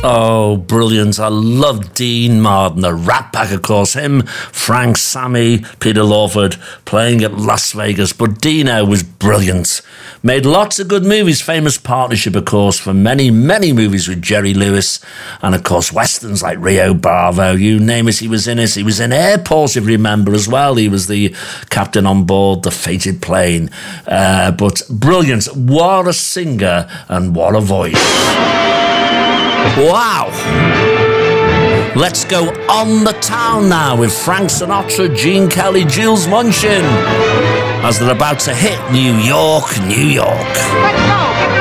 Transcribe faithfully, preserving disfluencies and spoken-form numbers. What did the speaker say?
Oh, brilliant. I love Dean Martin, the Rat Pack, of course. Him, Frank, Sammy, Peter Lawford playing at Las Vegas. But Dino was brilliant. Made lots of good movies. Famous partnership, of course, for many, many movies with Jerry Lewis. And, of course, westerns like Rio Bravo. You name it, he was in it. He was in Airport, if you remember, as well. He was the captain on board the fated plane. Uh, but brilliant. What a singer and what a voice. Wow. Let's go on the town now with Frank Sinatra, Gene Kelly, Jules Munchin, as they're about to hit New York, New York. Let's go.